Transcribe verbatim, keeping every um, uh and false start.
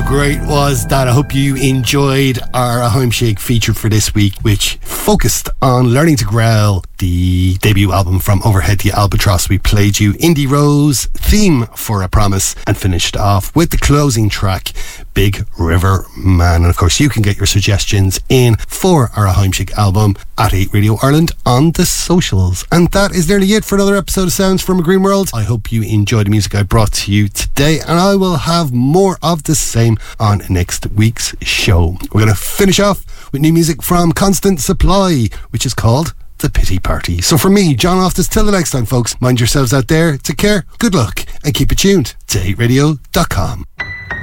great was that? I hope you enjoyed our Heimshake feature for this week, which focused on Learning to Growl, the debut album from Overhead the Albatross. We played you Indie Rose, Theme for a Promise, and finished off with the closing track, Big River Man. And of course, you can get your suggestions in for our Heimshake album at eight Radio Ireland on the socials. And that is nearly it for another episode of Sounds from a Green World. I hope you enjoyed the music I brought to you today, and I will have more of the same on next week's show. We're going to finish off with new music from Constant Supply, which is called The Pity Party. So for me, John Loftus, till the next time, folks, mind yourselves out there, take care, good luck, and keep it tuned to eight radio dot com.